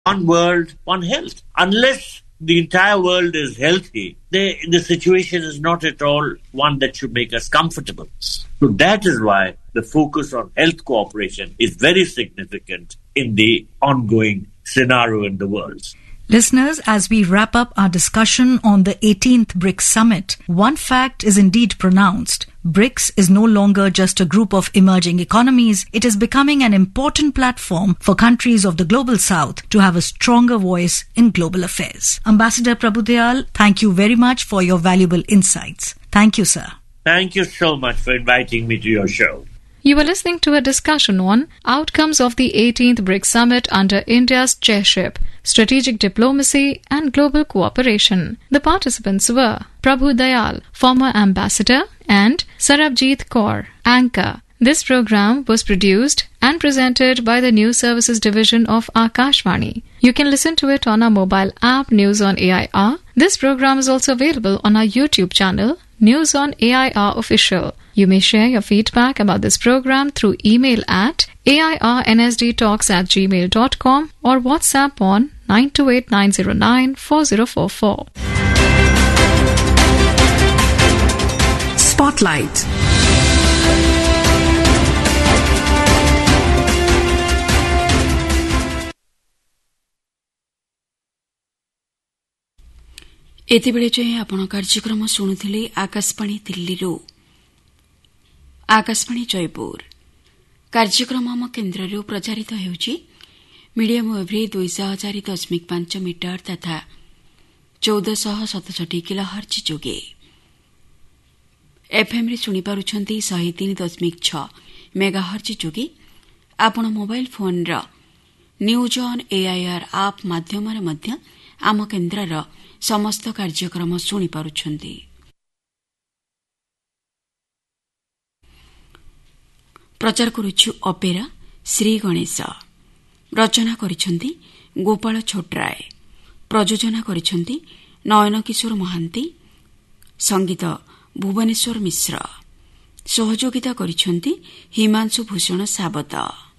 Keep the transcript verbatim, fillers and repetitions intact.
one world, one health. Unless the entire world is healthy, the, the situation is not at all one that should make us comfortable. So that is why the focus on health cooperation is very significant in the ongoing scenario in the world. Listeners, as we wrap up our discussion on the eighteenth BRICS Summit, one fact is indeed pronounced. BRICS is no longer just a group of emerging economies. It is becoming an important platform for countries of the Global South to have a stronger voice in global affairs. Ambassador Prabhu Dayal, thank you very much for your valuable insights. Thank you, sir. Thank you so much for inviting me to your show. You were listening to a discussion on outcomes of the eighteenth BRICS Summit under India's chairship, strategic diplomacy and global cooperation. The participants were Prabhu Dayal, former ambassador, and Sarabjit Kaur, anchor. This program was produced and presented by the News Services Division of Akashvani. You can listen to it on our mobile app News on A I R. This program is also available on our YouTube channel, News on A I R Official. You may share your feedback about this program through email at airnsdtalks at gmail dot com or WhatsApp on nine two eight nine zero nine four zero four four. Spotlight. एतिबेले चाहिँ आपण कार्यक्रम शुणुथिले आकाशवाणी दिल्लीरू आकाशवाणी जयपुर कार्यक्रम आम केन्द्ररू प्रचारित हेउछि medium वेव्रे दुई हजार दशमिक पांच मीटर तथा चौदह सतसठी किलोहर्ट्ज जोगे एफएम रे सुनि पारुछंती एक सौ तीन दशमिक छह मेगाहर्ट्ज जोगे आपण मोबाइल फोन रा न्यूज ऑन एआईआर आप माध्यम रे मध्य आम केन्द्रर समस्त कार्यक्रम शुणी पारुछंती। प्रचार करुछु अपेरा श्री गणेश रचना करिछंती गोपाल छोटराय प्रयोजना करिछंती नयन किशोर महांती संगीत भुवनेश्वर मिश्र सहयोगिता करिछंती हिमांशु भूषण सावत।